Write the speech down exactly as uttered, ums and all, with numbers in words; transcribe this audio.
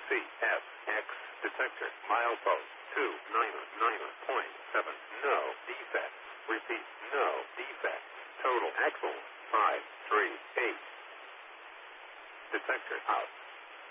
C S X detector milepost two nine nine point seven. No defects. Repeat, no defects. Total axle five three eight. Detector out.